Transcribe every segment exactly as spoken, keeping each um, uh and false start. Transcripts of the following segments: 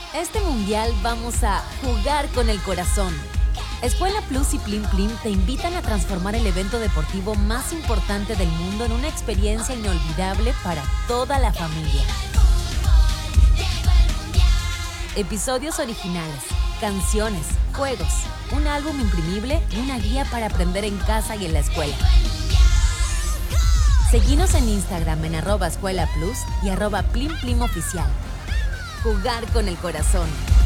Este mundial vamos a jugar con el corazón. Escuela Plus y Plim Plim te invitan a transformar el evento deportivo más importante del mundo en una experiencia inolvidable para toda la familia. Episodios originales, canciones, juegos, un álbum imprimible y una guía para aprender en casa y en la escuela. Seguinos en Instagram en arroba Escuela Plus y arroba Plim Plim Oficial. Jugar con el corazón.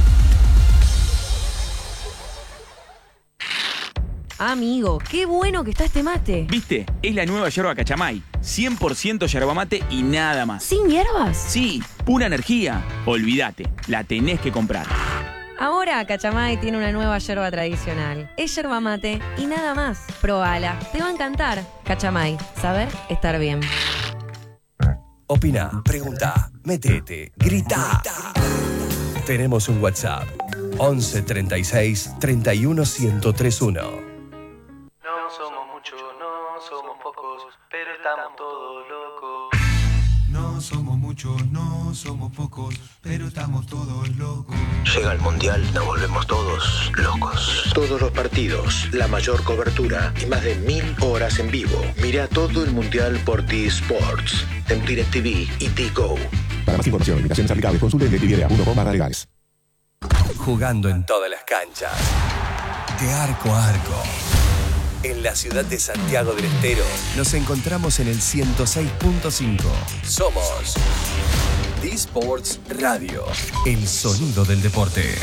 Amigo, qué bueno que está este mate. ¿Viste? Es la nueva yerba Cachamay. cien por ciento yerba mate y nada más. ¿Sin hierbas? Sí, pura energía. Olvídate, la tenés que comprar. Ahora Cachamay tiene una nueva yerba tradicional. Es yerba mate y nada más. Probala, te va a encantar. Cachamay, saber estar bien. Opina, pregunta, metete, grita. Tenemos un WhatsApp. once treinta y seis treinta y uno ciento treinta y uno. No somos muchos, no somos pocos, pero estamos todos locos. No somos muchos, no somos pocos, pero estamos todos locos. Llega el Mundial, nos volvemos todos locos. Todos los partidos, la mayor cobertura y más de mil horas en vivo. Mira todo el Mundial por T-Sports, en DirecTV y T-Go. Para más información, limitaciones aplicables, consulte en DirecTV punto com barra legales. Jugando en todas las canchas, de arco a arco. En la ciudad de Santiago del Estero nos encontramos en el ciento seis punto cinco. Somos T-Sports Radio, el sonido del deporte.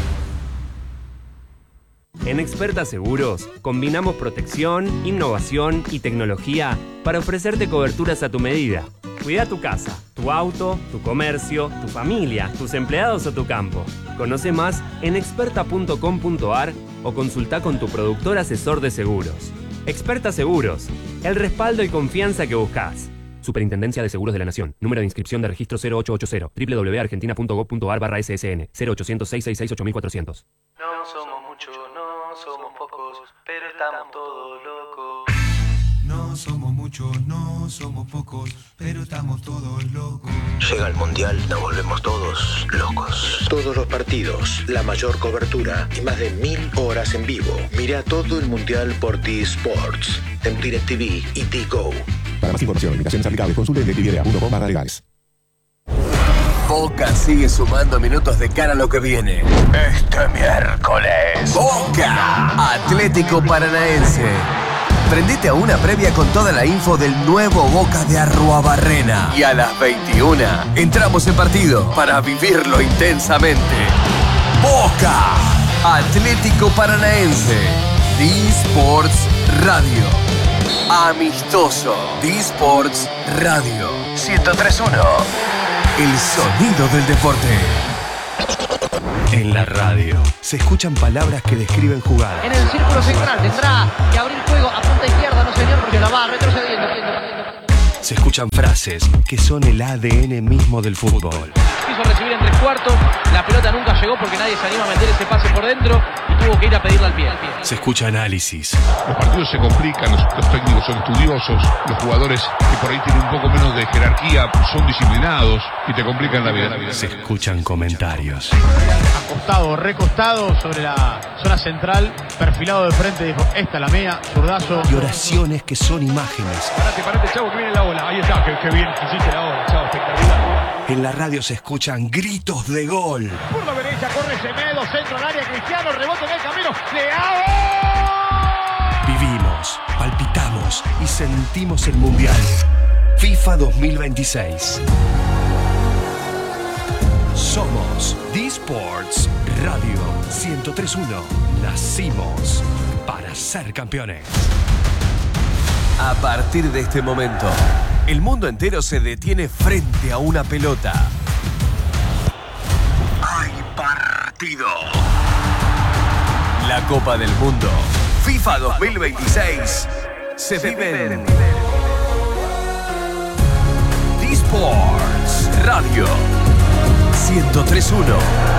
En Experta Seguros combinamos protección, innovación y tecnología para ofrecerte coberturas a tu medida. Cuida tu casa, tu auto, tu comercio, tu familia, tus empleados o tu campo. Conoce más en experta punto com punto a r o consulta con tu productor asesor de seguros. Experta Seguros, el respaldo y confianza que buscas. Superintendencia de Seguros de la Nación. Número de inscripción de registro cero ocho ocho cero. doble u doble u doble u punto argentina punto gov punto a r barra S S N. cero ochocientos seis seis seis ocho cuatro cero cero. No somos muchos, no somos pocos, pero estamos todos locos. No somos muchos, no somos pocos, pero estamos todos locos. Llega el Mundial, nos volvemos todos locos. Todos los partidos, la mayor cobertura y más de mil horas en vivo. Mira todo el Mundial por T-Sports, en DirecTV y T-Go. Para más información, limitaciones aplicables, consulte en DirecTV punto com barra legales. Boca sigue sumando minutos de cara a lo que viene. Este miércoles, Boca Atlético Paranaense. Prendete a una previa con toda la info del nuevo Boca de Arruabarrena. Y a las veintiuna entramos en partido para vivirlo intensamente. Boca Atlético Paranaense. T-Sports Radio. Amistoso. T-Sports Radio. ciento tres punto uno. El sonido del deporte. En la radio se escuchan palabras que describen jugadas. En el círculo central tendrá que abrir juego a punta izquierda, no señor, porque la va retrocediendo. Se escuchan frases que son el A D N mismo del fútbol. Quiso recibir en tres cuartos, la pelota nunca llegó porque nadie se anima a meter ese pase por dentro y tuvo que ir a pedirle al pie. Al pie. Se escucha análisis. Los partidos se complican, los, los técnicos son estudiosos, los jugadores que por ahí tienen un poco menos de jerarquía son disciplinados y te complican la vida. La vida se escuchan comentarios. Acostado, recostado sobre la zona central, perfilado de frente, dijo, esta es la mía, zurdazo. Y oraciones que son imágenes. Parate, parate, chavo, que viene la ola. Ahí está, qué, qué bien hiciste la ola, chavo, espectacular. En la radio se escuchan gritos de gol. Por la derecha corre Semedo, centro al área, Cristiano, rebote en el camino, ¡Leao! Vivimos, palpitamos y sentimos el Mundial. FIFA dos mil veintiséis. Somos T-Sports Radio ciento tres punto uno. Nacimos para ser campeones. A partir de este momento, el mundo entero se detiene frente a una pelota. ¡Hay partido! La Copa del Mundo FIFA dos mil veintiséis se vive en T-Sports Radio ciento tres punto uno.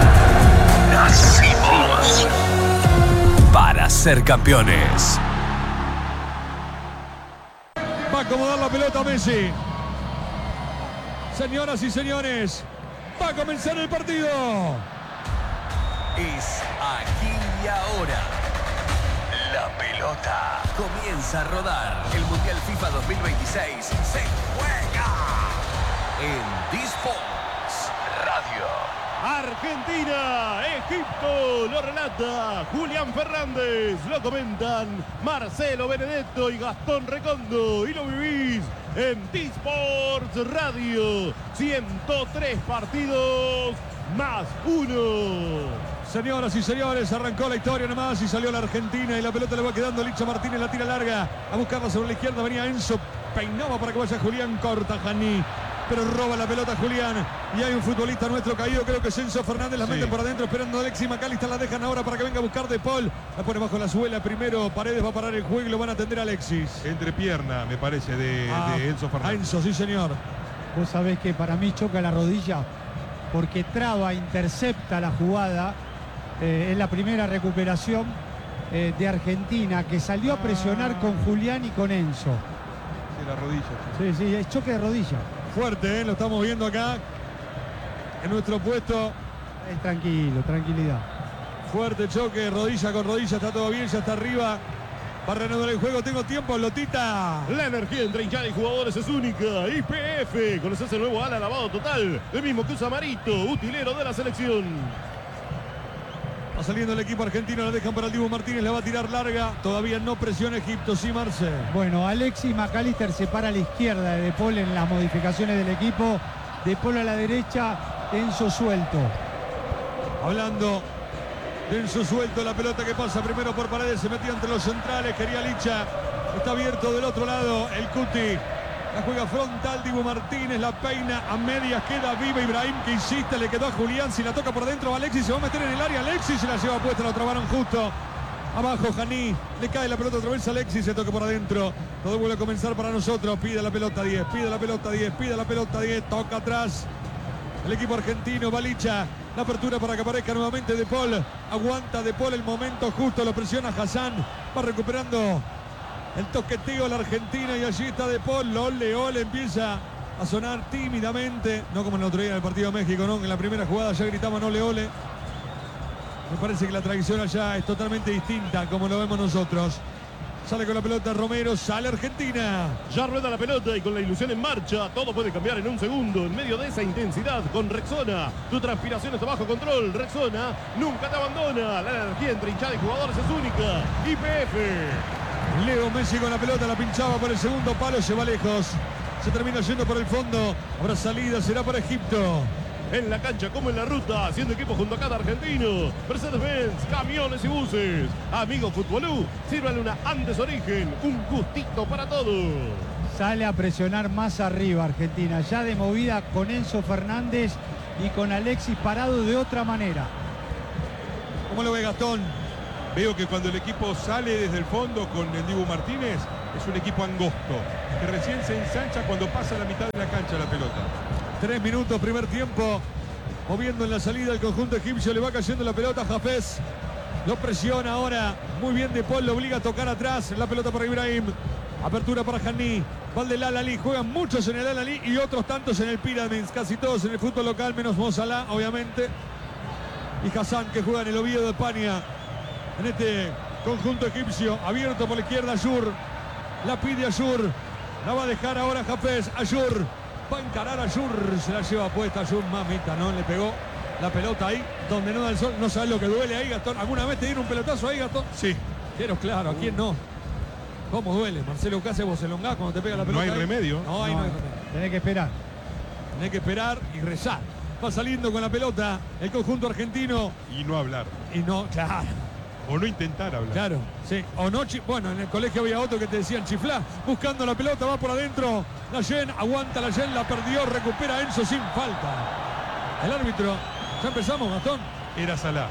Nacimos para ser campeones. Va a acomodar la pelota Messi. Señoras y señores, va a comenzar el partido. es aquí y ahora. La pelota comienza a rodar. El Mundial FIFA dos mil veintiséis se juega en D-Sports Radio. Argentina, Egipto, lo relata Julián Fernández, lo comentan Marcelo Benedetto y Gastón Recondo, y lo vivís en D-Sports Radio. ciento tres partidos más uno. Señoras y señores, arrancó la historia nomás y salió la Argentina y la pelota le va quedando Licha Martínez, la tira larga a buscarla sobre la izquierda, venía Enzo, peinaba para que vaya Julián, corta Janí, pero roba la pelota Julián y hay un futbolista nuestro caído, creo que es Enzo Fernández, la sí. meten por adentro esperando a Alexis McAllister, la dejan ahora para que venga a buscar De Paul, la pone bajo la suela primero, Paredes va a parar el juego y lo van a atender a Alexis. Entre pierna, me parece, de, ah, de Enzo Fernández. A Enzo, sí señor. Vos sabés que para mí choca la rodilla porque traba, intercepta la jugada. Eh, en la primera recuperación eh, de Argentina, que salió a presionar con Julián y con Enzo. De la rodilla. Sí, sí, es choque de rodilla. Fuerte, ¿eh? Lo estamos viendo acá en nuestro puesto. Es tranquilo, tranquilidad. Fuerte choque, rodilla con rodilla, está todo bien, ya está arriba. Va a reanudar el juego, tengo tiempo, Lotita. La energía entre hinchada y jugadores es única. I P F, conoces el nuevo ala lavado total, el mismo que usa Marito, utilero de la selección. Va saliendo el equipo argentino, la dejan para el Dibu Martínez, la va a tirar larga. Todavía no presiona Egipto, sí, Marce. Bueno, Alexis McAllister se para a la izquierda de De Paul en las modificaciones del equipo. De Paul a la derecha, Enzo suelto. Hablando de Enzo suelto, la pelota que pasa primero por Paredes, se metió entre los centrales, quería Licha. Está abierto del otro lado el Cuti. La juega frontal, Dibu Martínez, la peina a medias, queda viva Ibrahim que insiste, le quedó a Julián, si la toca por dentro Alexis, se va a meter en el área, Alexis se la lleva puesta, la trabaron justo. Abajo Janí, le cae la pelota otra vez a Alexis, se toca por adentro. Todo vuelve a comenzar para nosotros, pide la pelota diez, pide la pelota diez, pide la pelota diez, toca atrás. El equipo argentino, Balicha, la apertura para que aparezca nuevamente De Paul, aguanta De Paul el momento justo, lo presiona Hassan, va recuperando el toqueteo a la Argentina y allí está De Paul, ole, ole, empieza a sonar tímidamente, no como en el otro día en el partido de México, ¿no? En la primera jugada ya gritaban ole, ole. Me parece que la tradición allá es totalmente distinta como lo vemos nosotros. Sale con la pelota Romero, sale Argentina. Ya rueda la pelota y con la ilusión en marcha, todo puede cambiar en un segundo. En medio de esa intensidad con Rexona, tu transpiración está bajo control. Rexona nunca te abandona. La energía entre hinchada y jugadores es única. I P F. Leo Messi con la pelota, la pinchaba por el segundo palo, se va lejos. Se termina yendo por el fondo. Habrá salida, será para Egipto. En la cancha como en la ruta, haciendo equipo junto a cada argentino. Mercedes-Benz, camiones y buses. Amigo Futbolú, sírvale una Andes Origen, un gustito para todos. Sale a presionar más arriba Argentina, ya de movida con Enzo Fernández y con Alexis parado de otra manera. ¿Cómo lo ve Gastón? Veo que cuando el equipo sale desde el fondo con el Dibu Martínez, es un equipo angosto, que recién se ensancha cuando pasa la mitad de la cancha la pelota. Tres minutos, primer tiempo, moviendo en la salida el conjunto egipcio, le va cayendo la pelota a Hafez, lo presiona ahora, muy bien De Paul, lo obliga a tocar atrás, la pelota para Ibrahim, apertura para Janí, va del Al-Ahly, juegan muchos en el Al-Ahly y otros tantos en el Pyramids, casi todos en el fútbol local, menos Mo Salah, obviamente, y Hassan que juega en el Oviedo de España. En este conjunto egipcio, abierto por la izquierda Ayur, la pide Ayur, la va a dejar ahora Hafez, Ayur, va a encarar Ayur, se la lleva puesta Ayur, mamita, ¿no? Le pegó la pelota ahí, donde no da el sol, no sabes lo que duele ahí, Gastón. ¿Alguna vez te dieron un pelotazo ahí, Gastón? Sí. Quiero, claro, ¿a quién no? ¿Cómo duele? Marcelo, ¿qué hace vos? ¿Elongás cuando te pega la pelota? No hay ahí? remedio. No, ahí no, no hay remedio. Tenés que esperar. Tenés que esperar y rezar. Va saliendo con la pelota el conjunto argentino. Y no hablar. Y no, claro. O no intentar hablar. Claro, sí. O no, bueno, en el colegio había otro que te decían chiflá, buscando la pelota, va por adentro. La Yen, aguanta la Yen, la perdió, recupera a Enzo sin falta. El árbitro, ¿ya empezamos, Gastón? Era Salah.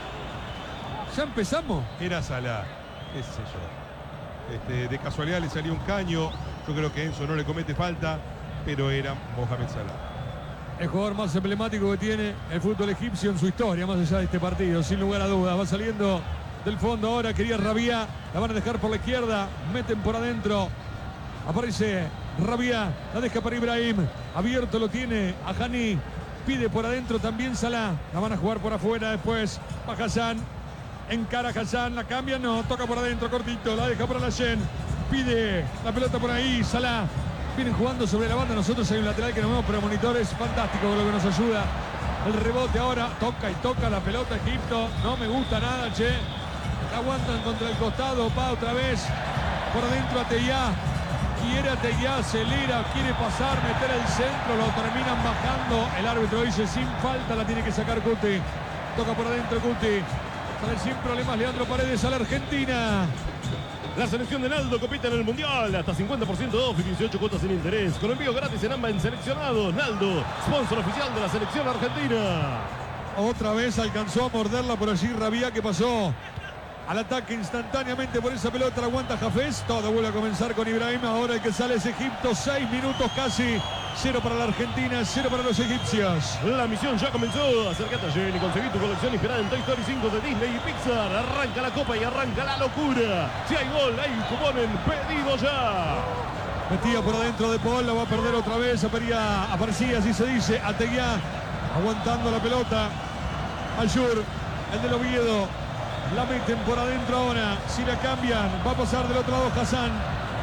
¿Ya empezamos? Era Salah, qué sé yo. Este, de casualidad le salió un caño. Yo creo que Enzo no le comete falta, pero era Mohamed Salah. El jugador más emblemático que tiene el fútbol egipcio en su historia, más allá de este partido, sin lugar a dudas. Va saliendo del fondo ahora, quería Rabia, la van a dejar por la izquierda, meten por adentro, aparece Rabia, la deja para Ibrahim, abierto lo tiene a Janí, pide por adentro también Salah. La van a jugar por afuera después. Va Hassan. Encara Hassan. La cambia, no. Toca por adentro, cortito. La deja para la Shen. Pide la pelota por ahí. Salah. Vienen jugando sobre la banda. Nosotros hay un lateral que no vemos, pero monitores fantástico con lo que nos ayuda. El rebote ahora. Toca y toca la pelota Egipto. No me gusta nada, che. La aguantan contra el costado. Va otra vez. Por adentro Ateyá. Quiere Ateyá, acelera, quiere pasar, meter el centro, lo terminan bajando. El árbitro dice sin falta, la tiene que sacar Cuti. Toca por adentro Cuti. Sale sin problemas Leandro Paredes a la Argentina. La selección de Naldo compite en el Mundial. Hasta cincuenta por ciento off y dieciocho cuotas sin interés. Con envío gratis en ambas en seleccionados. Naldo, sponsor oficial de la selección argentina. Otra vez alcanzó a morderla por allí Rabia, que pasó al ataque instantáneamente por esa pelota. La aguanta Hafez. Todo vuelve a comenzar con Ibrahim. Ahora el que sale es Egipto. Seis minutos casi. Cero para la Argentina, cero para los egipcios. La misión ya comenzó. Acércate a Jen y conseguí tu colección inspirada en Toy Story cinco de Disney y Pixar. Arranca la copa y arranca la locura. Si hay gol, hay cupón en pedido ya. Metía por adentro de Paul. La va a perder otra vez. Aparecía, aparecía así se dice. Ateguiá aguantando la pelota. Ayur, el del Oviedo. La meten por adentro ahora. Si la cambian, va a pasar del otro lado Hassan.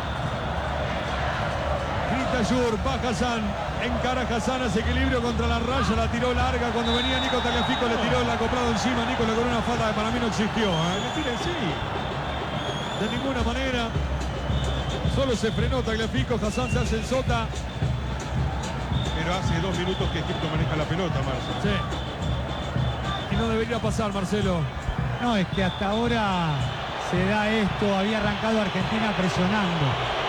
Grita Ayur, va Hassan. Encara Hassan, hace equilibrio contra la raya. La tiró larga. Cuando venía Nico Tagliafico le tiró el acoplado encima. Nico le cobró una falta que para mí no existió. ¿eh? Le tira sí. De ninguna manera. Solo se frenó Tagliafico. Hassan se hace el sota. Pero hace dos minutos que Egipto maneja la pelota, Marcelo. Sí. Y no debería pasar, Marcelo. No, es que hasta ahora se da esto. Había arrancado Argentina presionando.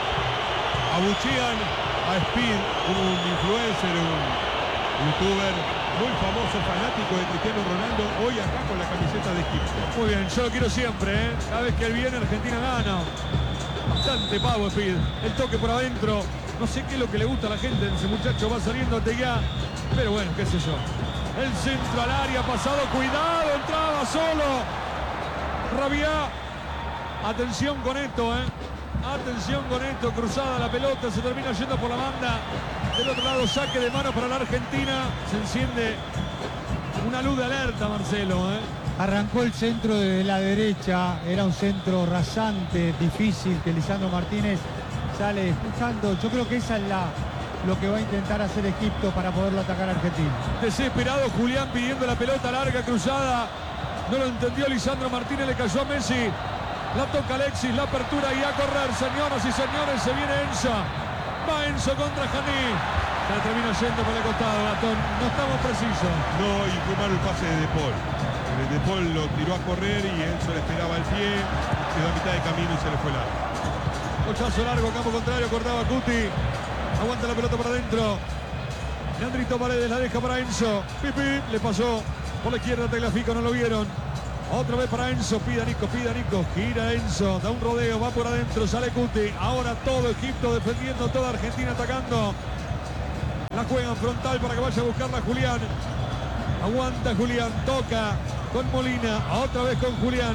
Abuchean a Speed, un influencer, un youtuber muy famoso, fanático de Cristiano Ronaldo, hoy acá con la camiseta de Egipto. Muy bien, yo lo quiero siempre, ¿eh? Cada vez que él viene, Argentina gana. Bastante pavo Speed. El toque por adentro. No sé qué es lo que le gusta a la gente. Ese muchacho va saliendo a Teguiá. Pero bueno, qué sé yo. El centro al área, pasado, cuidado, entraba solo. Rabia. Atención con esto, ¿eh? Atención con esto, cruzada la pelota, se termina yendo por la banda. Del otro lado, saque de mano para la Argentina. Se enciende una luz de alerta, Marcelo, ¿eh? Arrancó el centro de la derecha, era un centro rasante, difícil, que Lisandro Martínez sale escuchando. Yo creo que esa es la... lo que va a intentar hacer Egipto para poderlo atacar a Argentina. Desesperado Julián pidiendo la pelota larga, cruzada. No lo entendió Lisandro Martínez, le cayó a Messi. La toca Alexis, la apertura y a correr, señoras y señores, se viene Enzo. Va Enzo contra Janí. Se la termina yendo por el costado, Gastón. No estamos precisos. No, y fue mal el pase de De Paul. El De Paul lo tiró a correr y Enzo le esperaba el pie. Quedó a mitad de camino y se le fue largo. Cochazo largo, campo contrario, cortaba Cuti. Aguanta la pelota para adentro. Leandrito Paredes la deja para Enzo. Pipi le pasó por la izquierda Tagliafico, no lo vieron. Otra vez para Enzo, pida Nico, pida Nico. Gira Enzo, da un rodeo, va por adentro, sale Cuti. Ahora todo Egipto defendiendo, toda Argentina atacando. La juegan frontal para que vaya a buscarla Julián. Aguanta Julián, toca con Molina. Otra vez con Julián.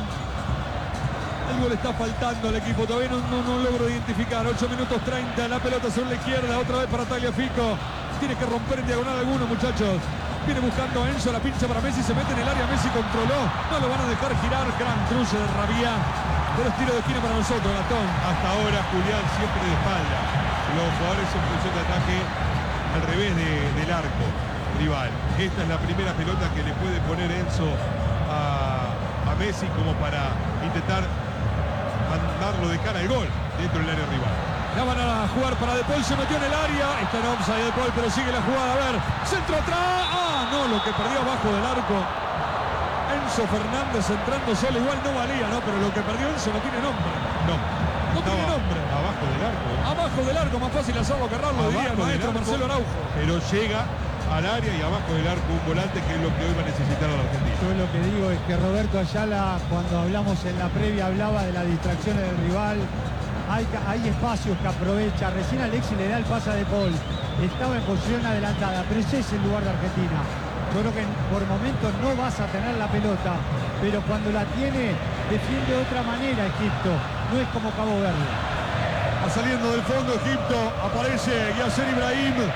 Algo le está faltando al equipo, todavía no, no, no logro identificar. ocho minutos treinta, la pelota sobre la izquierda, otra vez para Tagliafico. Tiene que romper en diagonal alguno, muchachos. Viene buscando a Enzo, la pincha para Messi, se mete en el área, Messi controló. No lo van a dejar girar, gran cruce de Rabia. Pero es tiro de esquina para nosotros, Gastón. Hasta ahora Julián siempre de espalda. Los jugadores en función de ataque al revés de, del arco rival. Esta es la primera pelota que le puede poner Enzo a, a Messi como para intentar mandarlo de cara al gol dentro del área rival. La van a jugar para De Paul, se metió en el área. Está en offside De Paul, pero sigue la jugada. A ver, centro atrás. Ah, no, lo que perdió abajo del arco. Enzo Fernández entrando solo, igual no valía, ¿no? Pero lo que perdió Enzo no tiene nombre. No, no tiene nombre. Abajo del arco. Abajo del arco, más fácil hacerlo que errarlo, diría el maestro Marcelo Araujo. Pero llega al área y abajo del arco un volante, que es lo que hoy va a necesitar a la Argentina. Yo lo que digo es que Roberto Ayala, cuando hablamos en la previa, hablaba de las distracciones del rival. Hay, hay espacios que aprovecha. Recién Alexis le da el pase a De Paul. Estaba en posición adelantada, pero ese es el lugar de Argentina. Yo creo que por momentos no vas a tener la pelota, pero cuando la tiene, defiende de otra manera Egipto. No es como Cabo Verde. Va saliendo del fondo Egipto, aparece Yasser Ibrahim.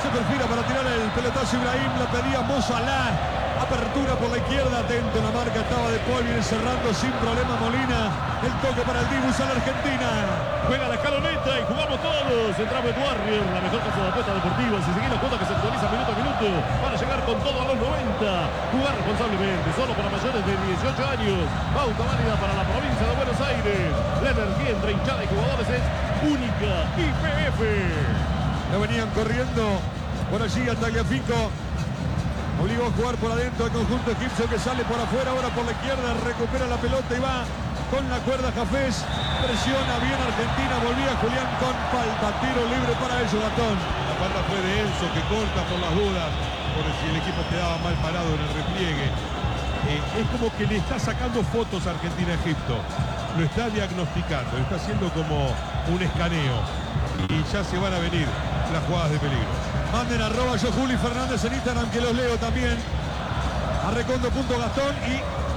Se perfila para tirar el pelotazo Ibrahim. La pedía Mo Salah. Apertura por la izquierda, atento, la marca estaba de Paul, viene cerrando sin problema Molina. El toque para el Dibu, sale Argentina. Juega la escaloneta y jugamos todos. Entra Bet Warrior, la mejor casa de apuestas deportivas. Y seguir la cuota que se actualiza minuto a minuto para llegar con todo a los noventa. Jugar responsablemente, solo para mayores de dieciocho años. Pauta válida para la provincia de Buenos Aires. La energía entre hinchada y jugadores es única. Y P F. Lo venían corriendo por allí a Tagliafico. Obligó a jugar por adentro el conjunto egipcio que sale por afuera, ahora por la izquierda, recupera la pelota y va con la cuerda Jafés. Presiona bien Argentina, volvía Julián con falta, tiro libre para ellos, Gastón. La falta fue de Enzo que corta por las dudas, por si el equipo quedaba mal parado en el repliegue. Eh, es como que le está sacando fotos a Argentina-Egipto. Lo está diagnosticando, está haciendo como un escaneo. Y ya se van a venir las jugadas de peligro. Manden arroba yo Juli Fernández en Instagram, que los leo también. Arrecondo.gastón y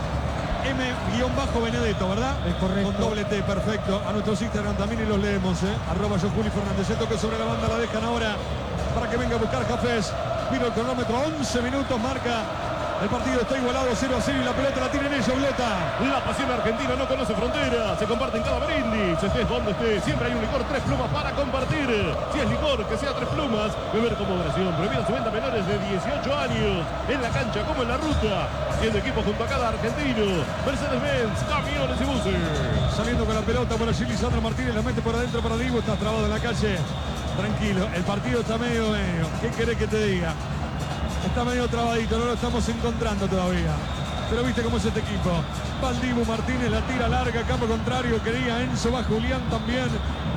M-Benedetto, ¿verdad? Es correcto. Con doble T, perfecto. A nuestros Instagram también y los leemos, ¿eh? Arroba yo Juli Fernández. Se toque sobre la banda, la dejan ahora para que venga a buscar Jafés. Miro el cronómetro, once minutos marca. El partido está igualado cero a cero y la pelota la tienen ellos, Blota. La pasión argentina no conoce fronteras. Se comparte en cada brindis. Estés donde estés, siempre hay un licor tres plumas para compartir. Si es licor, que sea tres plumas. Beber con moderación. Prohibida su venta a menores de dieciocho años. En la cancha como en la ruta. Haciendo equipo junto a cada argentino. Mercedes-Benz, camiones y buses. Saliendo con la pelota por allí Lisandro Martínez. La mete por adentro para Dibu. Está trabado en la calle. Tranquilo. El partido está medio medio. ¿Qué querés que te diga? Está medio trabadito, no lo estamos encontrando todavía. Pero viste cómo es este equipo. Va el Dibu Martínez, la tira larga, campo contrario, quería Enzo, va Julián también.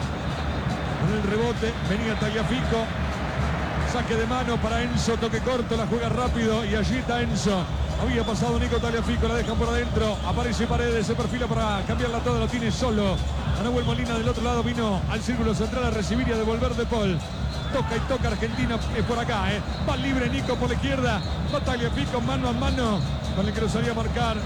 Con el rebote, venía Tagliafico. Saque de mano para Enzo, toque corto, la juega rápido y allí está Enzo. Había pasado Nico Tagliafico, la dejan por adentro. Aparece Paredes, se perfila para cambiarla toda, lo tiene solo. A Nahuel Molina del otro lado vino al círculo central a recibir y a devolver de Paul. Toca y toca Argentina, es por acá, ¿eh? Va libre Nico por la izquierda. Va Tagliafico mano a mano con el que lo salía a marcar.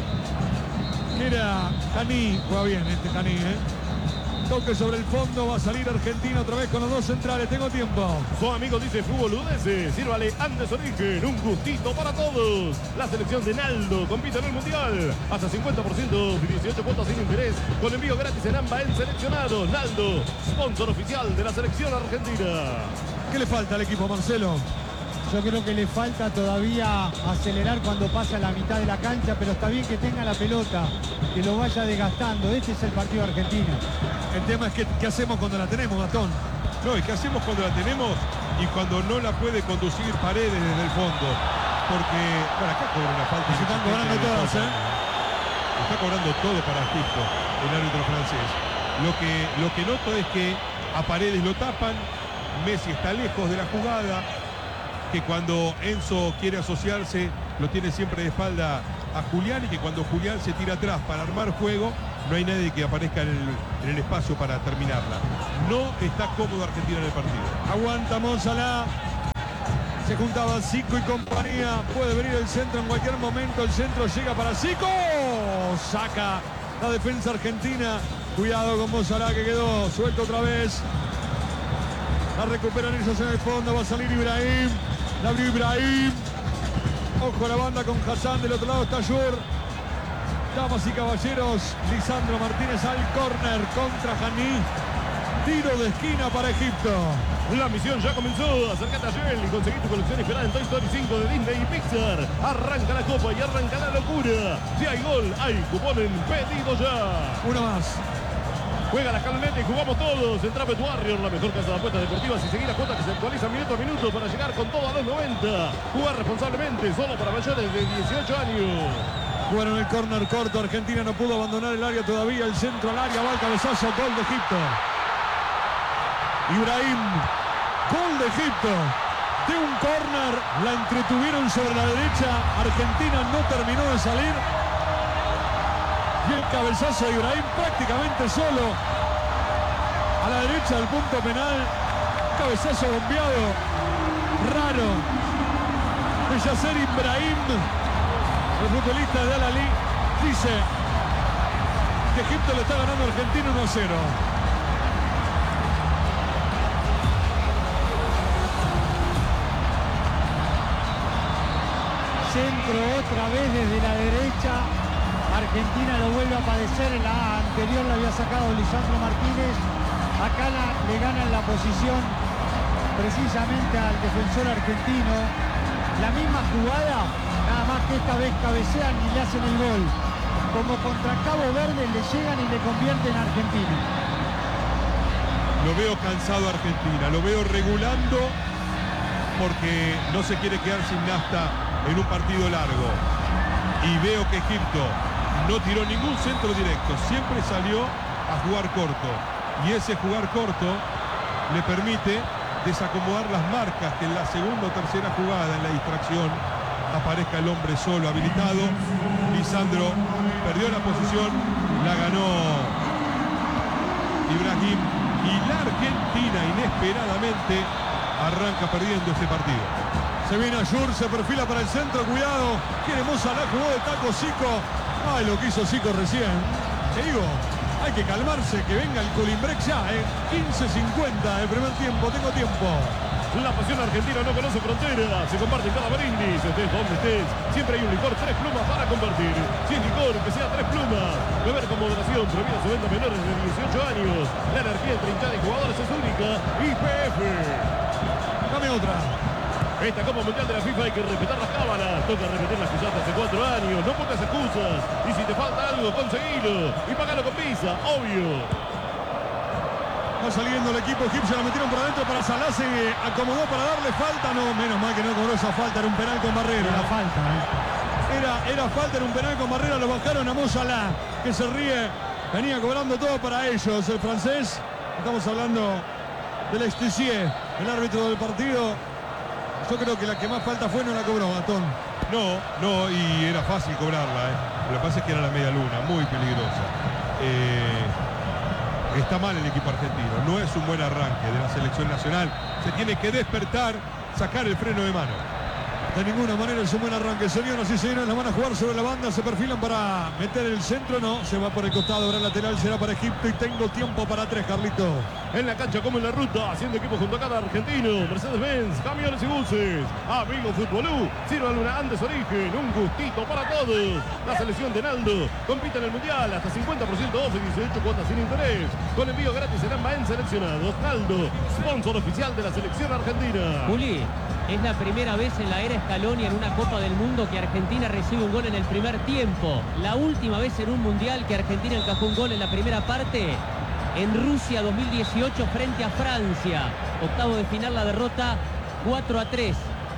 Era Janí, juega bien este Janí, ¿eh? Toque sobre el fondo, va a salir Argentina otra vez con los dos centrales, tengo tiempo. Su amigo dice Fútbol Udese, sírvale Andes Origen, un gustito para todos. La selección de Naldo compite en el Mundial. Hasta cincuenta por ciento, dieciocho cuotas sin interés, con envío gratis en AMBA en seleccionado. Naldo, sponsor oficial de la selección argentina. ¿Qué le falta al equipo, Marcelo? Yo creo que le falta todavía acelerar cuando pasa la mitad de la cancha, pero está bien que tenga la pelota, que lo vaya desgastando. Este es el partido de Argentina. El tema es que, ¿qué hacemos cuando la tenemos, Gastón? No, ¿y qué hacemos cuando la tenemos y cuando no la puede conducir Paredes desde el fondo? Porque, bueno, acá cobra una falta. Se están cobrando todas, ¿eh? Está cobrando todo para Egipto, el árbitro francés. Lo que, lo que noto es que a Paredes lo tapan, Messi está lejos de la jugada, que cuando Enzo quiere asociarse lo tiene siempre de espalda a Julián y que cuando Julián se tira atrás para armar juego no hay nadie que aparezca en el, en el espacio para terminarla. No está cómodo Argentina en el partido. Aguanta Mo Salah. Se juntaban Zico y compañía. Puede venir el centro en cualquier momento. El centro llega para Zico. Saca la defensa argentina. Cuidado con Mo Salah que quedó suelto otra vez. La recuperan ellos en el fondo. Va a salir Ibrahim. La abrió Ibrahim. Ojo a la banda con Hassan. Del otro lado está Yur. Damas y caballeros, Lisandro Martínez al córner contra Janí. Tiro de esquina para Egipto. La misión ya comenzó. Acércate a Shell y conseguí tu colección esperada en Toy Story cinco de Disney y Pixar. Arranca la copa y arranca la locura. Si hay gol, hay cupón en pedido ya. Uno más. Juega la escaloneta y jugamos todos. Entra Bet Warrior, la mejor casa de apuestas deportivas y seguir las cuotas que se actualizan minuto a minuto para llegar con todo a los noventa. Jugar responsablemente, solo para mayores de dieciocho años. Bueno, en el córner corto, Argentina no pudo abandonar el área todavía. El centro al área, va el cabezazo, gol de Egipto. Ibrahim, gol de Egipto. De un córner, la entretuvieron sobre la derecha. Argentina no terminó de salir. Y el cabezazo de Ibrahim prácticamente solo. A la derecha del punto penal. Cabezazo bombeado. Raro. De Yasser Ibrahim. El futbolista de Al-Ahly dice que Egipto le está ganando a Argentina uno a cero. centro otra vez desde la derecha. Argentina lo vuelve a padecer. En la anterior la había sacado Lisandro Martínez. Acá la, le ganan la posición precisamente al defensor argentino. La misma jugada, nada más que esta vez cabecean y le hacen el gol. Como contra Cabo Verde le llegan y le convierten a Argentina. Lo veo cansado a Argentina, lo veo regulando porque no se quiere quedar sin nafta en un partido largo. Y veo que Egipto no tiró ningún centro directo, siempre salió a jugar corto. Y ese jugar corto le permite desacomodar las marcas, que en la segunda o tercera jugada, en la distracción, aparezca el hombre solo habilitado. Lisandro perdió la posición, la ganó Ibrahim, y la Argentina inesperadamente arranca perdiendo este partido. Se viene Ayur, se perfila para el centro, cuidado. Quiere Moza, la jugó de taco Zico. Ay, lo que hizo Zico recién. Te digo, hay que calmarse, que venga el Colimbrec ya, ¿eh? quince cincuenta del primer tiempo, tengo tiempo. La pasión argentina no conoce fronteras, se comparte en cada brindis, estés donde estés, siempre hay un licor tres plumas para compartir. Si es licor, que sea tres plumas. Beber con moderación, prohibida su venta a menores de dieciocho años. La energía entre hinchada y jugadores es única. Y P F. Dame otra. Esta Copa Mundial de la FIFA hay que respetar las cábalas. Toca repetir las que usaste hace cuatro años. No pongas excusas. Y si te falta algo, conseguilo. Y pagalo con Visa, obvio. Va saliendo el equipo egipcio, la metieron por adentro para Salah, se acomodó para darle falta. No, menos mal que no cobró esa falta, era un penal con Barrera. Era falta, ¿eh? Era, era falta, era un penal con Barrera, lo bajaron a Mo Salah, que se ríe. Venía cobrando todo para ellos, el francés. Estamos hablando del Estissier, el árbitro del partido. Yo creo que la que más falta fue no la cobró, Gastón. No, no, y era fácil cobrarla, ¿eh? Lo que pasa es que era la media luna, muy peligrosa. Eh... Está mal el equipo argentino, no es un buen arranque de la selección nacional. Se tiene que despertar, sacar el freno de mano. De ninguna manera es un buen arranque, señoras y señores. La van a jugar sobre la banda, se perfilan para meter el centro. No, se va por el costado, ahora el lateral será para Egipto. Y tengo tiempo para tres, Carlito. En la cancha como en la ruta, haciendo equipo junto a cada argentino. Mercedes-Benz, camiones y buses. Amigo Futbolú, sirvan una Andes Origen, un gustito para todos. La selección de Naldo compite en el Mundial, hasta cincuenta por ciento off y dieciocho cuotas sin interés. Con envío gratis en Ambaen seleccionados. Naldo, sponsor oficial de la selección argentina. Juli, es la primera vez en la era Scaloni en una Copa del Mundo que Argentina recibe un gol en el primer tiempo. La última vez en un Mundial que Argentina encajó un gol en la primera parte, en Rusia dos mil dieciocho frente a Francia. Octavo de final, la derrota cuatro a tres.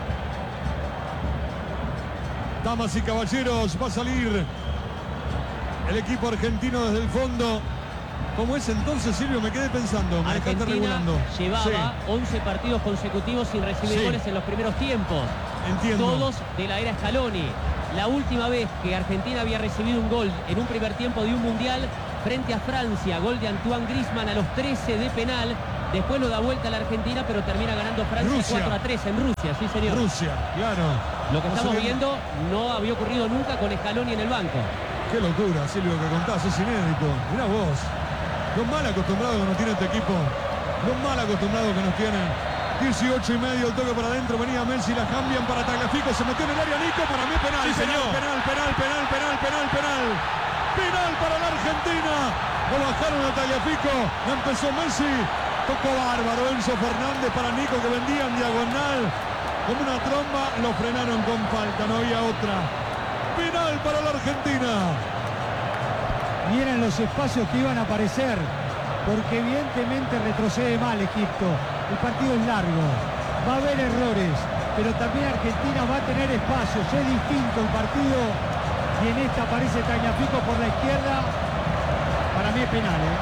Damas y caballeros, va a salir el equipo argentino desde el fondo. ¿Cómo es entonces, Silvio? Me quedé pensando. Me dejaste regulando. Llevaba sí. once partidos consecutivos sin recibir sí. goles en los primeros tiempos. Entiendo. Todos de la era Scaloni. La última vez que Argentina había recibido un gol en un primer tiempo de un Mundial frente a Francia. Gol de Antoine Griezmann a los trece de penal. Después lo da vuelta a la Argentina, pero termina ganando Francia Rusia. cuatro a tres en Rusia. Sí, señor. Rusia, claro. Lo que no estamos viendo viendo no había ocurrido nunca con Scaloni en el banco. Qué locura, Silvio, que contás. Es inédito. Mirá vos. Lo mal acostumbrado que nos tiene este equipo. Lo mal acostumbrado que nos tienen. dieciocho y medio, el toque para adentro. Venía Messi, la cambian para Tagliafico. Se metió en el área Nico. Para mí penal. Sí, penal, señor. penal, penal, penal, penal, penal, penal. Penal para la Argentina. Lo bajaron a Tagliafico. La empezó Messi. Tocó bárbaro Enzo Fernández para Nico, que vendía en diagonal. Como una tromba. Lo frenaron con falta. No había otra. Penal para la Argentina. Y eran los espacios que iban a aparecer, porque evidentemente retrocede mal Egipto. El partido es largo, va a haber errores, pero también Argentina va a tener espacios. Es distinto el partido y en esta aparece Tagliafico por la izquierda. Para mí es penal, ¿eh?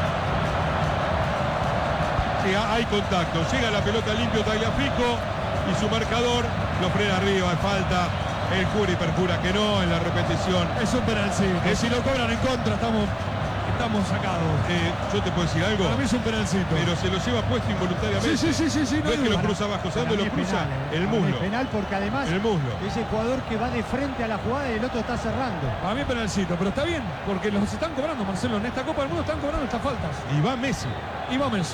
Sí, hay contacto, llega la pelota limpio Tagliafico y su marcador lo frena arriba, falta. El jura y perjura que no en la repetición. Es un penal, sí. Que si lo cobran en contra, estamos, estamos sacados. Eh, yo te puedo decir algo. Para mí es un penalcito. Pero se lo lleva puesto involuntariamente. Sí, sí, sí, sí, sí. No, no es que lo cruza abajo, ¿sabes dónde lo cruza? Penal, ¿eh? El muslo. Es penal porque además el muslo. es el jugador que va de frente a la jugada y el otro está cerrando. Para mí es penalcito, pero está bien, porque los están cobrando, Marcelo. En esta Copa del Mundo están cobrando estas faltas. Y va Messi. Y va Messi.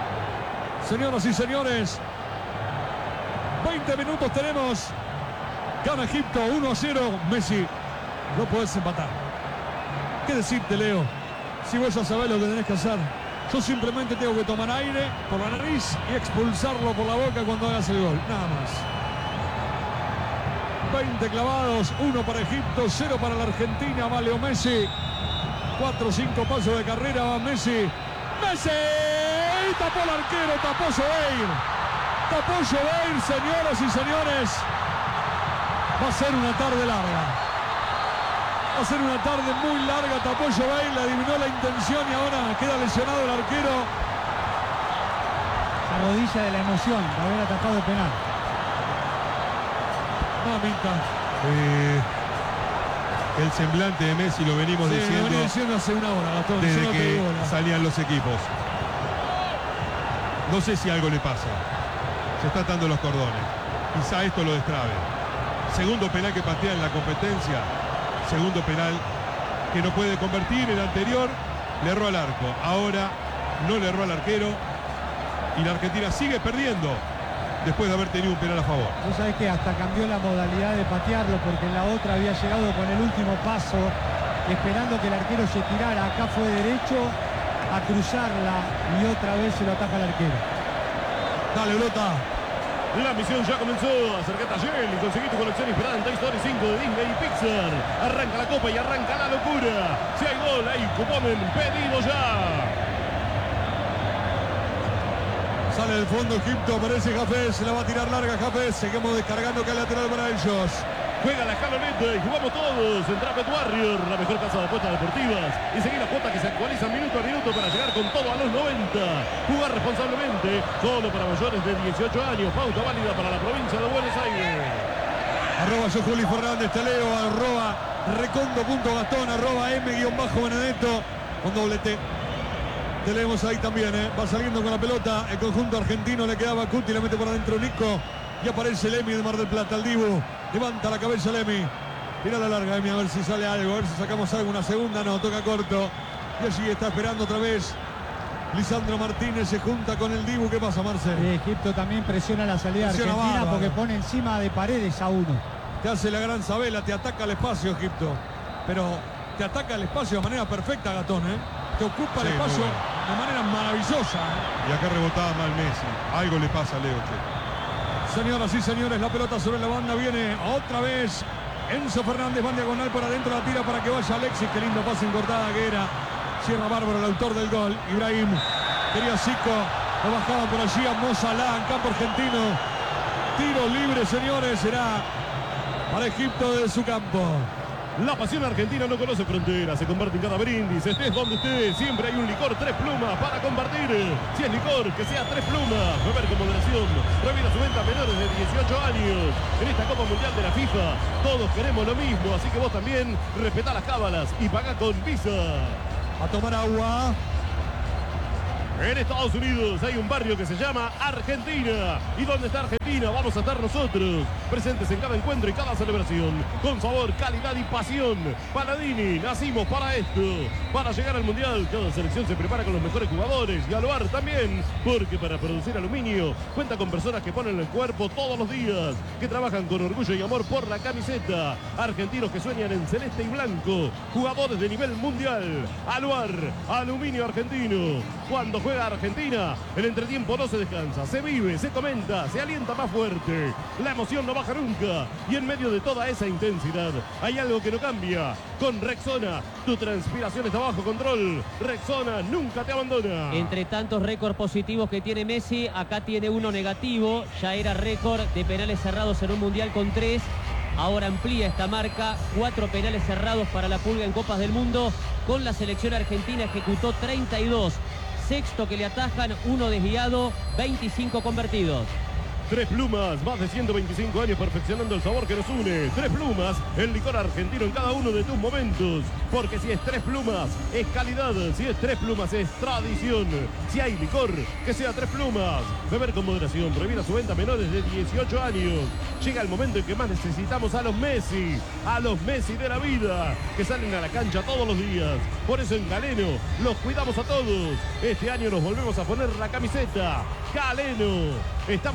Señoras y señores, veinte minutos tenemos Gana Egipto uno a cero. Messi, no podés empatar. ¿Qué decirte, Leo? Si vos ya sabés lo que tenés que hacer. Yo simplemente tengo que tomar aire por la nariz y expulsarlo por la boca cuando hagas el gol. Nada más. veinte clavados, uno para Egipto, cero para la Argentina. Va Leo Messi. cuatro o cinco pasos de carrera, va Messi. ¡Messi! Tapó el arquero, tapó Sobeir. Tapó Sobeir, señoras y señores. Va a ser una tarde larga. Va a ser una tarde muy larga. Tapó Sobeir, le adivinó la intención y ahora queda lesionado el arquero. La rodilla de la emoción de haber atajado el penal. Mamita. Eh, el semblante de Messi lo venimos Sí, diciendo, lo venía diciendo hace una hora, Gastón, desde yo no te que digo nada. salían los equipos. No sé si algo le pasa. Se está atando los cordones. Quizá esto lo destrabe. Segundo penal que patea en la competencia. Segundo penal que no puede convertir. El anterior le erró al arco. Ahora no le erró al arquero. Y la Argentina sigue perdiendo después de haber tenido un penal a favor. Vos sabés que hasta cambió la modalidad de patearlo porque en la otra había llegado con el último paso esperando que el arquero se tirara. Acá fue derecho a cruzarla y otra vez se lo ataca el arquero. Dale, Lota. La misión ya comenzó. Acércate a Shell y conseguí tu colección inspirada en Toy Story cinco de Disney y Pixar. Arranca la copa y arranca la locura. Si hay gol, hay cupón en pedido ya. Sale del fondo Egipto, aparece Jafes, se la va a tirar larga Jafes, seguimos descargando que es lateral para ellos. Juega la escaloneta y jugamos todos en Trapet Warrior, la mejor casa de apuestas deportivas. Y seguir las cuotas que se actualizan minuto a minuto para llegar con todo a los noventa. Jugar responsablemente, solo para mayores de dieciocho años. Pauta válida para la provincia de Buenos Aires. Arroba yo Juli Fernández, Taleo, arroba recondo.gastón, arroba m-benedetto con doble T. Te leemos ahí también, ¿eh? Va saliendo con la pelota el conjunto argentino, le quedaba Cuti, le mete por adentro Nico y aparece Lemi de Mar del Plata, el Dibu, levanta la cabeza Lemi, tira la larga Lemi a ver si sale algo, a ver si sacamos algo, una segunda, no, toca corto y allí está esperando otra vez Lisandro Martínez, se junta con el Dibu. ¿Qué pasa, Marcel? Sí, Egipto también presiona la salida Presiona argentina bárbaro. porque pone encima de Paredes a uno. Te hace la gran Sabela, te ataca el espacio Egipto, pero te ataca el espacio de manera perfecta, Gatón, ¿eh? Te ocupa el Sí, espacio muy bueno. de manera maravillosa, ¿eh? Y acá rebotaba mal Messi. Algo le pasa a Leo, che. Señoras y señores, la pelota sobre la banda viene otra vez Enzo Fernández, va en diagonal por adentro, la tira para que vaya Alexis. Qué lindo pase en cortada que era. Cierra bárbaro el autor del gol, Ibrahim. Quería Zico, lo bajaba por allí a Mo Salah en campo argentino. Tiro libre, señores, será para Egipto desde su campo. La pasión argentina no conoce fronteras, se comparte en cada brindis, estés donde estés, siempre hay un licor Tres Plumas para compartir. Si es licor, que sea Tres Plumas, beber con moderación, prohibida su venta a menores de dieciocho años. En esta Copa Mundial de la FIFA, todos queremos lo mismo, así que vos también respetá las cábalas y pagá con Visa. A tomar agua. En Estados Unidos hay un barrio que se llama Argentina. ¿Y dónde está Argentina? Vamos a estar nosotros, presentes en cada encuentro y cada celebración, con sabor, calidad y pasión. Paladini, nacimos para esto, para llegar al Mundial. Cada selección se prepara con los mejores jugadores y Aluar también, porque para producir aluminio cuenta con personas que ponen el cuerpo todos los días, que trabajan con orgullo y amor por la camiseta. Argentinos que sueñan en celeste y blanco, jugadores de nivel mundial. Aluar, aluminio argentino. Cuando juega Argentina, el entretiempo no se descansa, se vive, se comenta, se alienta más fuerte. La emoción no baja nunca. Y en medio de toda esa intensidad, hay algo que no cambia. Con Rexona, tu transpiración está bajo control. Rexona nunca te abandona. Entre tantos récords positivos que tiene Messi, acá tiene uno negativo. Ya era récord de penales cerrados en un mundial con tres. Ahora amplía esta marca, cuatro penales cerrados para la Pulga en Copas del Mundo. Con la selección argentina ejecutó treinta y dos. Sexto que le atajan, uno desviado, veinticinco convertidos. Tres Plumas, más de ciento veinticinco años perfeccionando el sabor que nos une. Tres Plumas, el licor argentino en cada uno de tus momentos. Porque si es Tres Plumas, es calidad. Si es Tres Plumas, es tradición. Si hay licor, que sea Tres Plumas. Beber con moderación, prohibida su venta a menores de dieciocho años. Llega el momento en que más necesitamos a los Messi. A los Messi de la vida, que salen a la cancha todos los días. Por eso en Galeno los cuidamos a todos. Este año nos volvemos a poner la camiseta. Galeno, estamos viviendo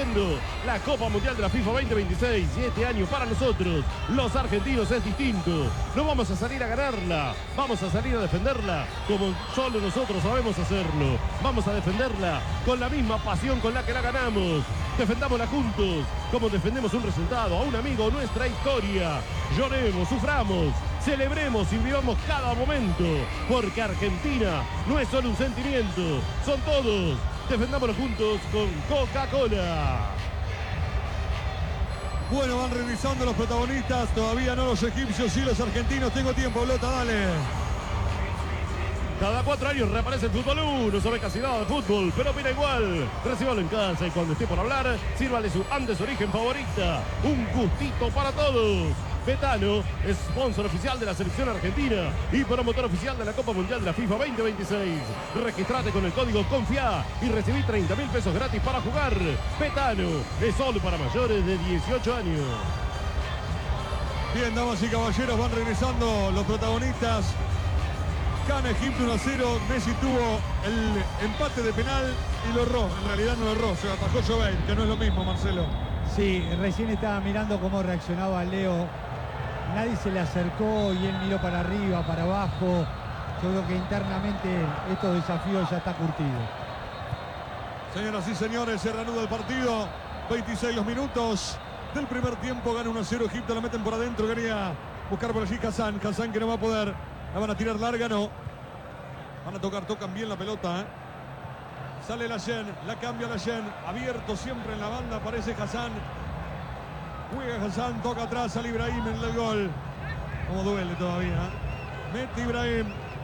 viviendo la Copa Mundial de la FIFA veinte veintiséis y este año para nosotros, los argentinos, es distinto. No vamos a salir a ganarla, vamos a salir a defenderla como solo nosotros sabemos hacerlo. Vamos a defenderla con la misma pasión con la que la ganamos. Defendámosla juntos, como defendemos un resultado, a un amigo, nuestra historia. Lloremos, suframos, celebremos y vivamos cada momento, porque Argentina no es solo un sentimiento, son todos. Defendámoslo juntos con Coca-Cola. Bueno, van regresando los protagonistas, todavía no los egipcios, sí los argentinos. Tengo tiempo, Blota, dale. Cada cuatro años reaparece el fútbol uno, no sabe casi nada de fútbol, pero mira igual. Recíbalo en casa y cuando esté por hablar, sírvale su Andes Origen favorita. Un gustito para todos. Betano, sponsor oficial de la selección argentina y promotor oficial de la Copa Mundial de la FIFA veinte veintiséis. Registrate con el código CONFIA y recibí treinta mil pesos gratis para jugar. Betano, es solo para mayores de dieciocho años. Bien, damas y caballeros, van regresando los protagonistas. Gana Egipto uno a cero. Messi tuvo el empate de penal y lo erró. En realidad no lo erró, se atajó Jovel, que no es lo mismo, Marcelo. Sí, recién estaba mirando cómo reaccionaba Leo. Nadie se le acercó y él miró para arriba, para abajo. Yo creo que internamente estos desafíos ya está curtido. Señoras y señores, se reanuda el partido. veintiséis los minutos del primer tiempo. Gana uno a cero Egipto, la meten por adentro. Quería buscar por allí Hassan. Hassan que no va a poder. La van a tirar larga, no. Van a tocar, tocan bien la pelota, ¿eh? Sale la Yen, la cambia la Yen. Abierto siempre en la banda, aparece Hassan. Juega Hassan, toca atrás, sale Ibrahim en el gol. Como duele todavía, ¿eh? Mete Ibrahim.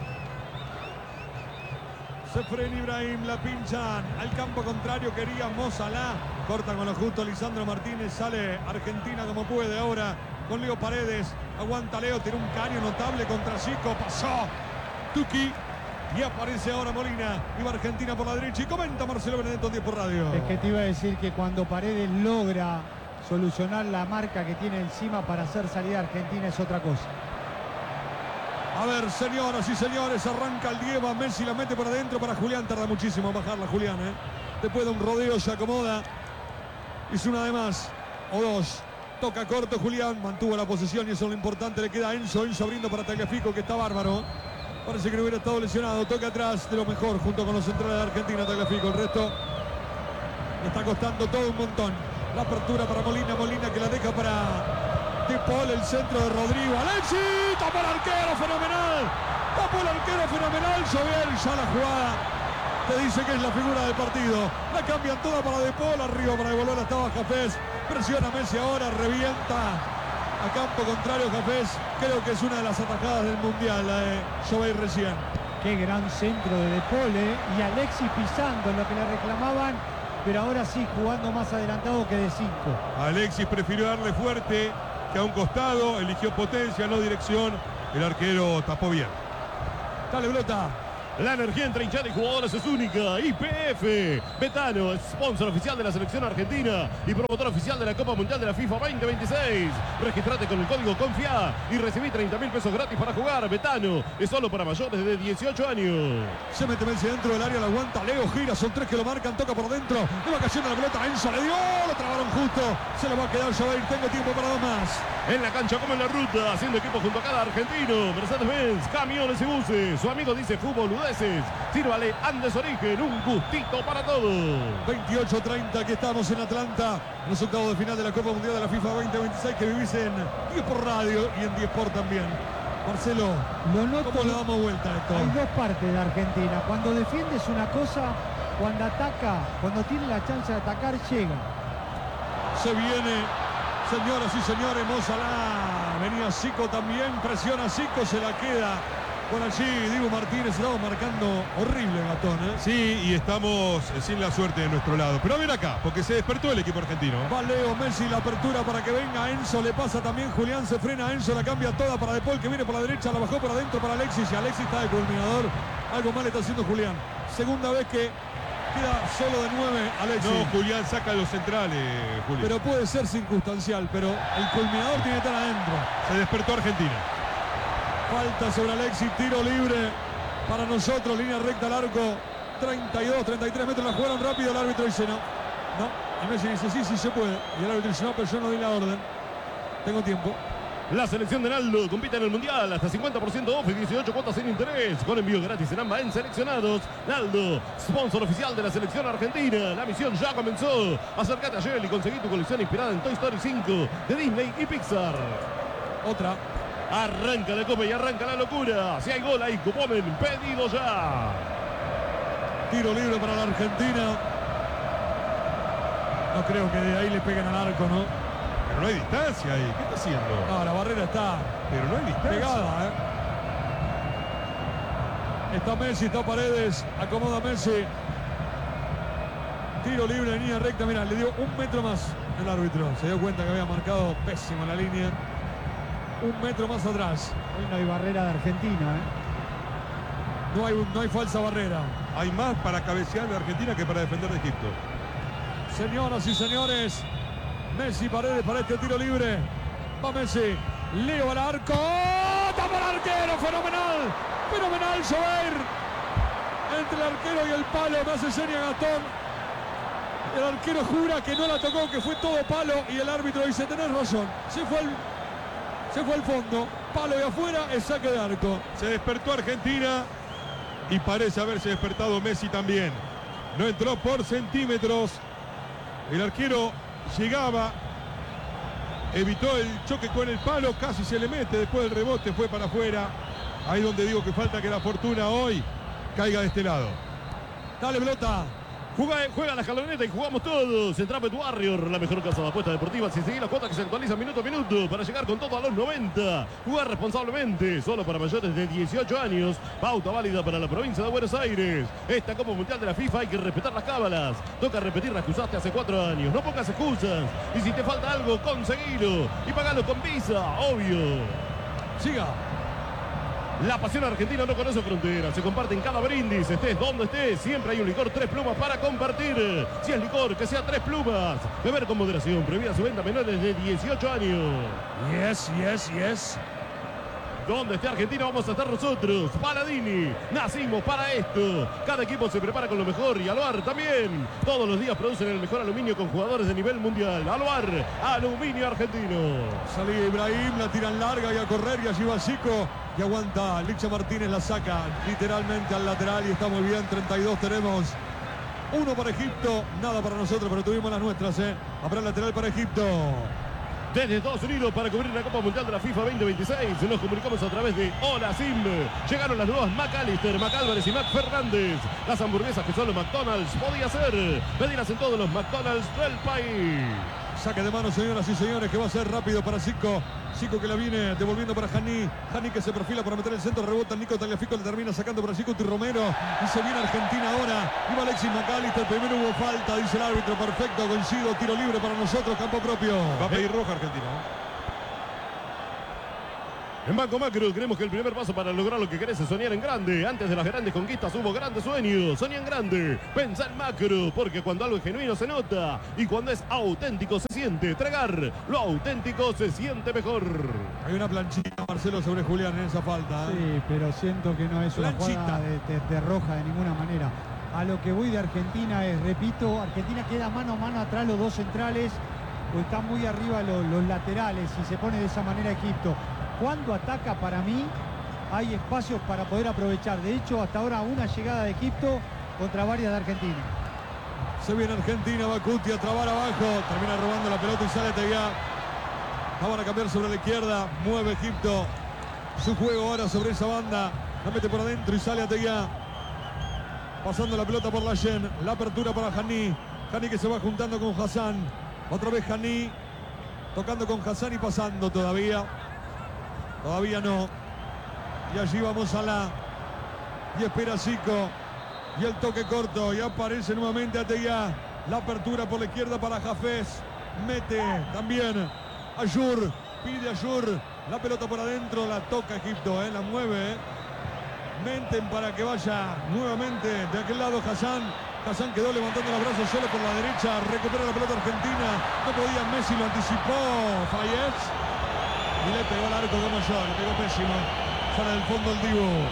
Se frena Ibrahim, la pinchan. Al campo contrario quería Mo Salah. Corta con lo justo Lisandro Martínez. Sale Argentina como puede ahora con Leo Paredes. Aguanta Leo, tiene un caño notable contra Zico. Pasó Tuki. Y aparece ahora Molina. Y va Argentina por la derecha. Y comenta Marcelo Benedetto en diez por radio. Es que te iba a decir que cuando Paredes logra solucionar la marca que tiene encima para hacer salida a Argentina es otra cosa. A ver, señoras y señores, arranca el Diego. Messi la mete por adentro para Julián. Tarda muchísimo en bajarla Julián, ¿eh? Después de un rodeo se acomoda. Hizo una de más. O dos. Toca corto Julián. Mantuvo la posesión y eso es lo importante. Le queda a Enzo. Enzo abriendo para Tagliafico, que está bárbaro. Parece que no hubiera estado lesionado. Toca atrás de lo mejor junto con los centrales de Argentina. Tagliafico. El resto le está costando todo un montón. La apertura para Molina. Molina que la deja para De Paul. El centro de Rodrigo. Alexis. Tapó el arquero. Fenomenal. Tapó el arquero. Fenomenal. Joviel. Ya la jugada te dice que es la figura del partido. La cambian toda para De Paul. Arriba para devolverla estaba Jafés. Presiona Messi ahora. Revienta a campo contrario Jafés. Creo que es una de las atajadas del Mundial, la de Joviel recién. Qué gran centro de De Paul, ¿eh? Y Alexis pisando en lo que le reclamaban. Pero ahora sí, jugando más adelantado que de cinco. Alexis prefirió darle fuerte que a un costado. Eligió potencia, no dirección. El arquero tapó bien. Dale, Blota. La energía entre hinchada y jugadores es única. Y P F. Betano, sponsor oficial de la selección argentina y promotor oficial de la Copa Mundial de la FIFA veinte veintiséis. Registrate con el código CONFIA y recibí treinta mil pesos gratis para jugar. Betano, es solo para mayores de dieciocho años. Se mete Messi dentro del área, la aguanta Leo, gira, son tres que lo marcan, toca por dentro. Le va cayendo la pelota, Enzo le dio, lo trabaron justo. Se lo va a quedar Joviel, tengo tiempo para dos más. En la cancha como en la ruta, haciendo equipo junto a cada argentino. Mercedes-Benz, camiones y buses. Su amigo dice fútbol udeces. Sírvale Andes Origen, un gustito para todos. veintiocho treinta, aquí estamos en Atlanta. Los octavos de final de la Copa Mundial de la FIFA veinte veintiséis que vivís en diez por radio y en diez por también. Marcelo, lo noto, ¿cómo le damos vuelta a esto? Hay dos partes de Argentina. Cuando defiende es una cosa, cuando ataca, cuando tiene la chance de atacar, llega. Se viene, señoras y señores, Mo Salah. Venía Zico también, presiona Zico, se la queda por allí Dibu Martínez. Estamos marcando horrible, Gatón, ¿eh? Sí, y estamos sin la suerte de nuestro lado. Pero ven acá, porque se despertó el equipo argentino. Va Leo Messi, la apertura para que venga Enzo. Le pasa también Julián, se frena Enzo, la cambia toda para De Paul, que viene por la derecha, la bajó por adentro para Alexis. Y Alexis está de culminador. Algo mal está haciendo Julián. Segunda vez que queda solo de nueve Alexis. No, Julián saca los centrales, Julio. Pero puede ser circunstancial, pero el culminador tiene que estar adentro. Se despertó Argentina. Falta sobre Alexis, tiro libre para nosotros, línea recta al arco. treinta y dos, treinta y tres metros, la jugaron rápido, el árbitro dice no. No. Y Messi dice, sí, sí se puede. Y el árbitro dice, no, pero yo no di la orden. Tengo tiempo. La selección de Naldo compite en el Mundial hasta cincuenta por ciento off y dieciocho cuotas sin interés. Con envío gratis en ambas en Seleccionados. Naldo, sponsor oficial de la selección argentina. La misión ya comenzó. Acércate a Shell y conseguí tu colección inspirada en Toy Story cinco de Disney y Pixar. Otra. Arranca la copa y arranca la locura. Si hay gol ahí, Cupomen, pedido ya. Tiro libre para la Argentina. No creo que de ahí le peguen al arco, ¿no? Pero no hay distancia ahí. ¿Qué está haciendo? No, la barrera está Pero no hay distancia. pegada, ¿eh? Está Messi, está Paredes. Acomoda Messi. Tiro libre en línea recta. Mira, le dio un metro más el árbitro. Se dio cuenta que había marcado pésimo la línea. Un metro más atrás. Hoy no hay barrera de Argentina, ¿eh? No hay, no hay falsa barrera. Hay más para cabecear de Argentina que para defender de Egipto. Señoras y señores, Messi, Paredes para este tiro libre. Va Messi. Leo al arco. ¡Oh! ¡Tapa el arquero! ¡Fenomenal! ¡Fenomenal, Sober! Entre el arquero y el palo. Me hace seña Gastón. El arquero jura que no la tocó, que fue todo palo. Y el árbitro dice, tenés razón. Se fue al, se fue al fondo. Palo de afuera, es saque de arco. Se despertó Argentina y parece haberse despertado Messi también. No entró por centímetros. El arquero llegaba, evitó el choque con el palo, casi se le mete, después del rebote fue para afuera. Ahí donde digo que falta que la fortuna hoy caiga de este lado. Dale, pelota. Juega, juega la escaloneta y jugamos todos. En Trapet Warrior, la mejor casa de apuestas deportivas. Sin seguir las cuotas que se actualizan minuto a minuto para llegar con todo a los noventa. Jugar responsablemente, solo para mayores de dieciocho años. Pauta válida para la provincia de Buenos Aires. Esta Copa Mundial de la FIFA hay que respetar las cábalas. Toca repetir las que usaste hace cuatro años. No pongas excusas. Y si te falta algo, conseguilo. Y pagalo con Visa, obvio. Siga. La pasión argentina no conoce fronteras, se comparte en cada brindis, estés donde estés, siempre hay un licor Tres Plumas para compartir. Si es licor, que sea Tres Plumas. Beber con moderación, prohibida su venta a menores de dieciocho años. Yes, yes, yes. Donde esté Argentina vamos a estar nosotros. Paladini, nacimos para esto. Cada equipo se prepara con lo mejor y Aluar también. Todos los días producen el mejor aluminio con jugadores de nivel mundial. Aluar, aluminio argentino. Salía Ibrahim, la tiran larga y a correr y allí va Zico. Y aguanta, Licha Martínez la saca literalmente al lateral y está muy bien, treinta y dos tenemos. Uno para Egipto, nada para nosotros, pero tuvimos las nuestras, ¿eh? Habrá el lateral para Egipto. Desde Estados Unidos para cubrir la Copa Mundial de la FIFA veinte veintiséis nos comunicamos a través de Hola Sim. Llegaron las nuevas McAllister, McAlvarez y Mac Fernández. Las hamburguesas que solo McDonald's podía hacer. Pedirlas en todos los McDonald's del país. Saque de mano, señoras y señores, que va a ser rápido para Zico. Zico que la viene devolviendo para Jani. Jani que se perfila para meter el centro, rebota Nico Tagliafico, le termina sacando para Zico y Romero. Y se viene Argentina ahora. Iba Alexis McAllister, primero hubo falta, dice el árbitro. Perfecto, coincido, tiro libre para nosotros, campo propio. Va a pedir roja Argentina. En Banco Macro creemos que el primer paso para lograr lo que querés es soñar en grande. Antes de las grandes conquistas hubo grandes sueños. Soñá en grande, pensá en macro, porque cuando algo es genuino se nota y cuando es auténtico se siente. Tragar lo auténtico se siente mejor. Hay una planchita, Marcelo, sobre Julián en esa falta, ¿eh? Sí, pero siento que no es una Planchita. jugada de, de- de roja de ninguna manera. A lo que voy de Argentina es, repito, Argentina queda mano a mano atrás los dos centrales, o están muy arriba los, los laterales y se pone de esa manera Egipto. Cuando ataca, para mí, hay espacios para poder aprovechar. De hecho, hasta ahora una llegada de Egipto contra varias de Argentina. Se viene Argentina, Bacuti a trabar abajo, termina robando la pelota y sale Teguía. La van a cambiar sobre la izquierda, mueve Egipto su juego ahora sobre esa banda, la mete por adentro y sale a Teguía. Pasando la pelota por la Yen, la apertura para Jani. Jani que se va juntando con Hassan. Otra vez Jani, tocando con Hassan y pasando todavía. Todavía no. Y allí vamos a la... Y espera Zico. Y el toque corto. Y aparece nuevamente Ateguía. La apertura por la izquierda para Jafés. Mete también Ayur. Pide Ayur. La pelota por adentro. La toca Egipto. ¿eh? La mueve. ¿eh? Menten para que vaya nuevamente de aquel lado Hassan. Hassan quedó levantando los brazos solo por la derecha. Recupera la pelota Argentina. No podía Messi. Lo anticipó Fayez. Y le pegó al arco como yo, le pegó pésimo. Sale del fondo el Dibu.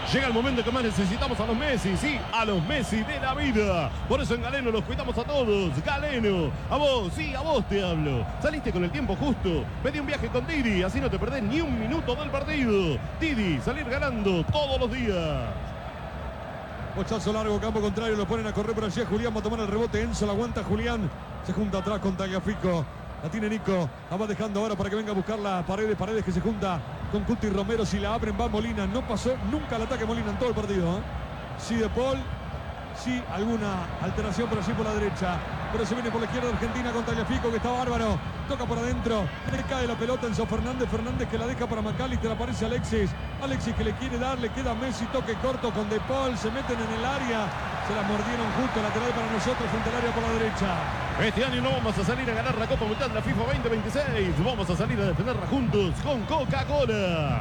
Llega el momento que más necesitamos a los Messi, sí, a los Messi de la vida. Por eso en Galeno los cuidamos a todos. Galeno, a vos, sí, a vos te hablo. Saliste con el tiempo justo. Pedí un viaje con Didi, así no te perdés ni un minuto del partido. Didi, salir ganando todos los días. Bochazo largo, campo contrario, lo ponen a correr por allí. Julián va a tomar el rebote. Enzo la aguanta Julián. Se junta atrás con Tagliafico. La tiene Nico. La va dejando ahora para que venga a buscar la Paredes. Paredes que se junta con Cuti Romero. Si la abren va Molina. No pasó nunca el ataque Molina en todo el partido. ¿eh? Sí de Paul. Sí alguna alteración por allí por la derecha. Pero se viene por la izquierda Argentina con Tagliafico que está bárbaro. Toca por adentro. Le cae la pelota Enzo Fernández. Fernández que la deja para McAllister. Aparece Alexis. Alexis que le quiere dar. Le queda Messi. Toque corto con De Paul. Se meten en el área. Se la mordieron justo. Lateral para nosotros frente al área por la derecha. Este año no vamos a salir a ganar la Copa Mundial de la FIFA veinte veintiséis. Vamos a salir a defenderla juntos con Coca-Cola.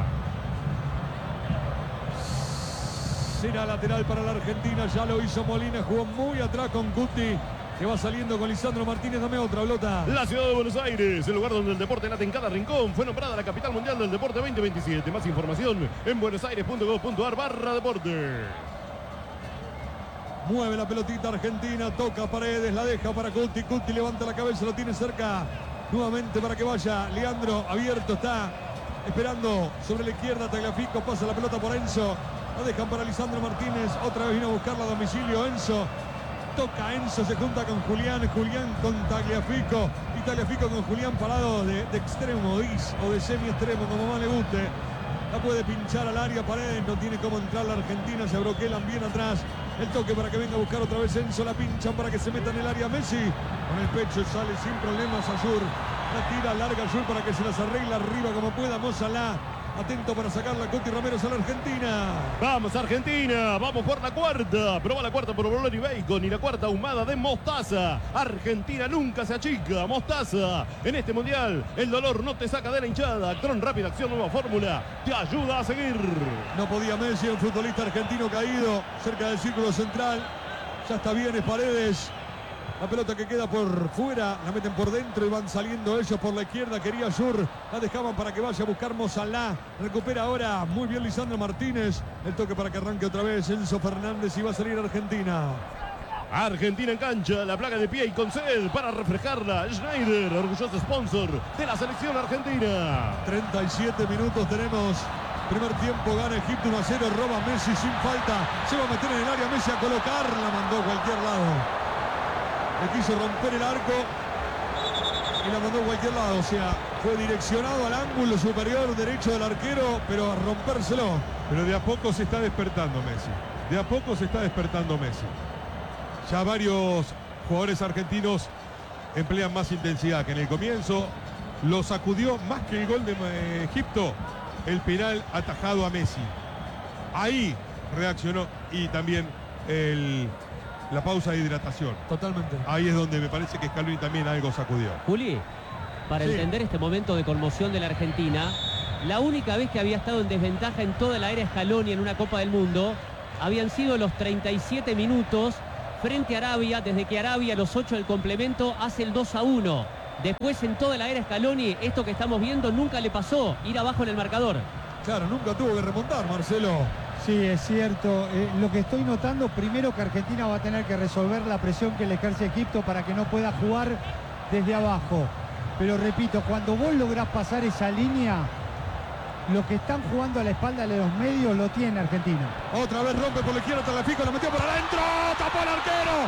Será lateral para la Argentina. Ya lo hizo Molina. Jugó muy atrás con Cuti. Que va saliendo con Lisandro Martínez. Dame otra, Blota. La ciudad de Buenos Aires, el lugar donde el deporte late en cada rincón. Fue nombrada la capital mundial del deporte veinte veintisiete. Más información en buenosaires punto gov punto ar barra deporte. Mueve la pelotita Argentina. Toca Paredes. La deja para Cuti. Cuti levanta la cabeza. Lo tiene cerca. Nuevamente para que vaya. Leandro abierto está. Esperando sobre la izquierda. Tagliafico pasa la pelota por Enzo. La dejan para Lisandro Martínez. Otra vez vino a buscarla a domicilio Enzo. Toca Enzo, se junta con Julián, Julián con Tagliafico y Tagliafico con Julián parado de, de extremo o de semi-extremo, como más le guste. La puede pinchar al área, Paredes, no tiene cómo entrar la Argentina, se broquelan bien atrás. El toque para que venga a buscar otra vez Enzo, la pinchan para que se meta en el área Messi. Con el pecho sale sin problemas Ayur. La tira larga Ayur para que se las arregle arriba como pueda Mo Salah. Atento para sacar la Cuti Romero a la Argentina. Vamos Argentina, vamos por la cuarta. Proba la cuarta por Bolón y Bacon y la cuarta ahumada de mostaza. Argentina nunca se achica. Mostaza. En este mundial el dolor no te saca de la hinchada. Actron Rápida Acción Nueva Fórmula te ayuda a seguir. No podía Messi, el futbolista argentino caído cerca del círculo central. Ya está bien, es Paredes. La pelota que queda por fuera, la meten por dentro y van saliendo ellos por la izquierda. Quería Ayur, la dejaban para que vaya a buscar Mo Salah. Recupera ahora muy bien Lisandro Martínez. El toque para que arranque otra vez Enzo Fernández y va a salir Argentina. Argentina en cancha, la plaga de pie y con sed para refrescarla. Schneider, orgulloso sponsor de la selección argentina. treinta y siete minutos tenemos. Primer tiempo, gana Egipto uno a cero, roba Messi sin falta. Se va a meter en el área Messi a colocar, la mandó a cualquier lado. Le quiso romper el arco y la mandó a cualquier lado. O sea, fue direccionado al ángulo superior derecho del arquero, pero a rompérselo. Pero de a poco se está despertando Messi. De a poco se está despertando Messi. Ya varios jugadores argentinos emplean más intensidad que en el comienzo. Lo sacudió más que el gol de eh, Egipto, el penal atajado a Messi. Ahí reaccionó y también el... la pausa de hidratación. Totalmente. Ahí es donde me parece que Scaloni también algo sacudió. Juli, para sí. entender este momento de conmoción de la Argentina, la única vez que había estado en desventaja en toda la era Scaloni en una Copa del Mundo habían sido los treinta y siete minutos frente a Arabia, desde que Arabia a los ocho del complemento hace el dos a uno. Después en toda la era Scaloni, esto que estamos viendo nunca le pasó, ir abajo en el marcador. Claro, nunca tuvo que remontar, Marcelo. Sí, es cierto. Eh, lo que estoy notando, primero que Argentina va a tener que resolver la presión que le ejerce Egipto para que no pueda jugar desde abajo. Pero repito, cuando vos lográs pasar esa línea, los que están jugando a la espalda de los medios lo tiene Argentina. Otra vez rompe por la izquierda, Tagliafico, la metió por adentro, tapó al arquero.